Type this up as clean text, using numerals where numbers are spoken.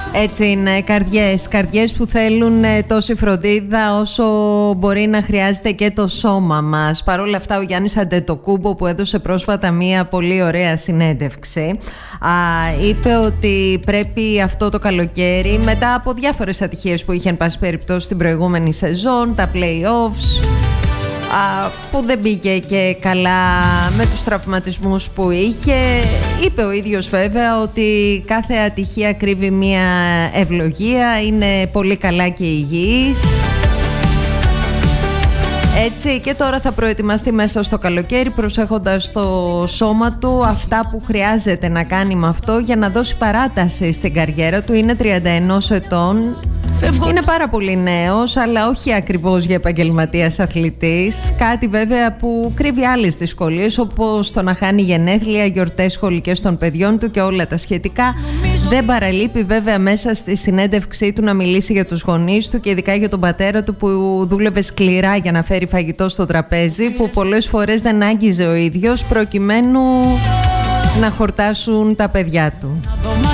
Έτσι είναι, καρδιές που θέλουν τόση φροντίδα όσο μπορεί να χρειάζεται και το σώμα μας. Παρ' όλα αυτά ο Γιάννης Αντετοκούμπο, που έδωσε πρόσφατα μία πολύ ωραία συνέντευξη, είπε ότι πρέπει αυτό το καλοκαίρι, μετά από διάφορες ατυχίες που είχε εν πάση περιπτώσει στην προηγούμενη σεζόν, τα play-offs, που δεν πήγε και καλά με τους τραυματισμούς που είχε. Είπε ο ίδιος βέβαια ότι κάθε ατυχία κρύβει μια ευλογία, είναι πολύ καλά και υγιής. Έτσι, και τώρα θα προετοιμαστεί μέσα στο καλοκαίρι, προσέχοντας το σώμα του, αυτά που χρειάζεται να κάνει με αυτό για να δώσει παράταση στην καριέρα του. Είναι 31 ετών. Είναι πάρα πολύ νέος, αλλά όχι ακριβώς για επαγγελματίας αθλητής. Κάτι βέβαια που κρύβει άλλες δυσκολίες, όπως το να χάνει γενέθλια, γιορτές σχολικές των παιδιών του και όλα τα σχετικά. Δεν παραλείπει βέβαια μέσα στη συνέντευξή του να μιλήσει για τους γονείς του και ειδικά για τον πατέρα του, που δούλευε σκληρά για να φέρει φαγητό στο τραπέζι, που πολλές φορές δεν άγγιζε ο ίδιος προκειμένου να χορτάσουν τα παιδιά του.